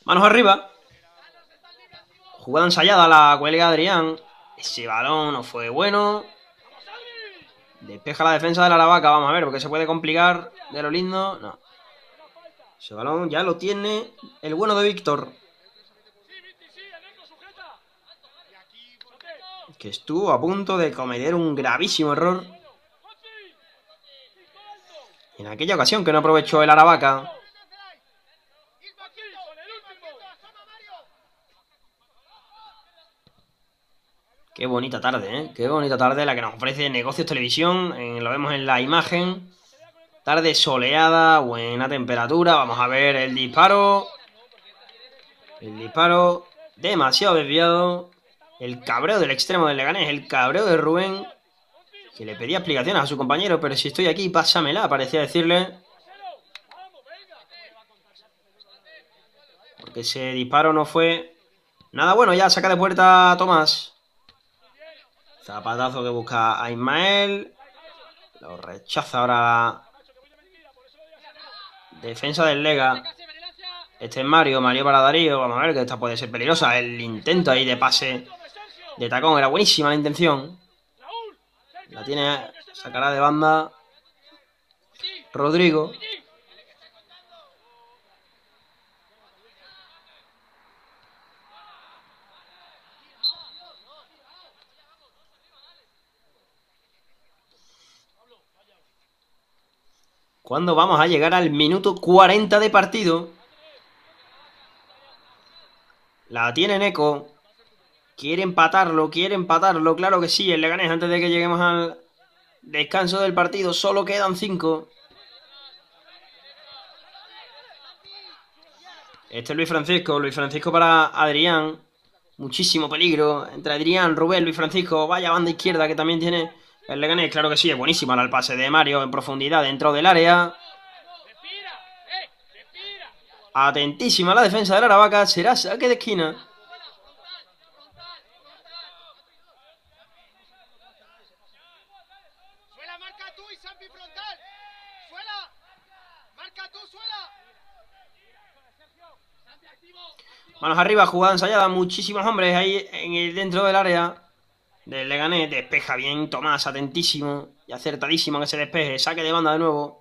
Manos arriba. Jugada ensayada, la cuelga Adrián. Ese balón no fue bueno. Despeja la defensa de la Aravaca. Vamos a ver, porque se puede complicar de lo lindo. No. Ese balón ya lo tiene el bueno de Víctor. Que estuvo a punto de cometer un gravísimo error. En aquella ocasión que no aprovechó el Aravaca. Qué bonita tarde, ¿eh? Qué bonita tarde la que nos ofrece Negocios Televisión. Lo vemos en la imagen. Tarde soleada, buena temperatura. Vamos a ver el disparo. El disparo demasiado desviado. El cabreo del extremo del Leganés. El cabreo de Rubén, que le pedía explicaciones a su compañero. Pero si estoy aquí, pásamela, parecía decirle. Porque ese disparo no fue nada bueno. Ya saca de puerta Tomás. Zapatazo que busca a Ismael. Lo rechaza ahora la defensa del Lega. Este es Mario para Darío. Vamos a ver que esta puede ser peligrosa. El intento ahí de pase de tacón. Era buenísima la intención. La tiene, sacará de banda Rodrigo. ¿Cuándo vamos a llegar al minuto 40 de partido? La tiene Neco. Quiere empatarlo, claro que sí, el Leganés antes de que lleguemos al descanso del partido. Solo quedan 5. Este es Luis Francisco para Adrián. Muchísimo peligro entre Adrián, Rubén, Luis Francisco. Vaya banda izquierda que también tiene el Leganés. Claro que sí, es buenísimo el pase de Mario en profundidad dentro del área. Atentísima la defensa del Aravaca. Será saque de esquina. Manos arriba, jugada ensayada. Muchísimos hombres ahí dentro del área del Leganés. Despeja bien Tomás, atentísimo y acertadísimo que se despeje. Saque de banda de nuevo.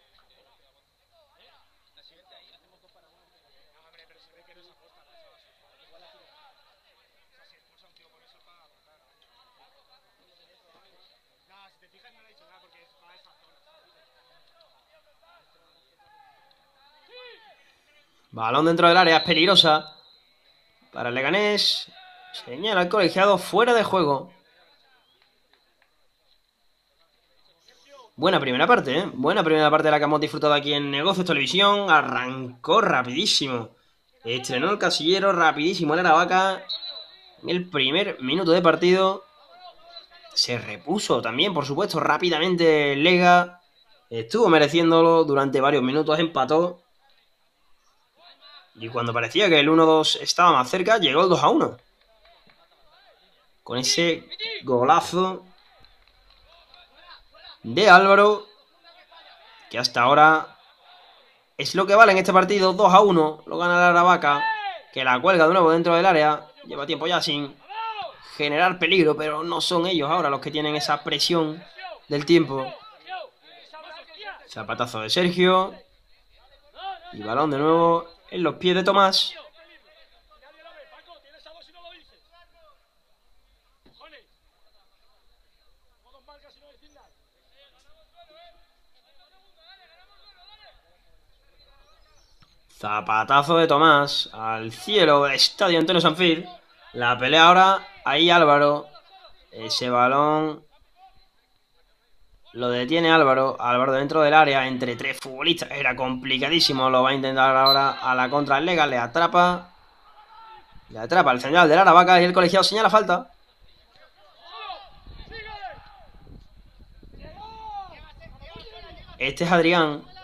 Balón dentro del área, es peligrosa para el Leganés. Señala el colegiado fuera de juego. Buena primera parte, ¿eh? Buena primera parte de la que hemos disfrutado aquí en Negocios Televisión. Arrancó rapidísimo. Estrenó el casillero rapidísimo el Aravaca. En el primer minuto de partido. Se repuso también, por supuesto, rápidamente el Lega. Estuvo mereciéndolo durante varios minutos, empató. Y cuando parecía que el 1-2 estaba más cerca, llegó el 2-1. Con ese golazo de Álvaro, que hasta ahora es lo que vale en este partido. 2-1, lo gana la Aravaca, que la cuelga de nuevo dentro del área. Lleva tiempo ya sin generar peligro, pero no son ellos ahora los que tienen esa presión del tiempo. Zapatazo de Sergio. Y balón de nuevo en los pies de Tomás. Zapatazo de Tomás al cielo del estadio Antonio Sanfir. La pelea ahora, ahí Álvaro. Ese balón lo detiene Álvaro. Álvaro dentro del área, entre 3 futbolistas. Era complicadísimo, lo va a intentar ahora a la contra Lega. Le atrapa. Le atrapa el central del Aravaca y el colegiado señala falta. Este es Adrián.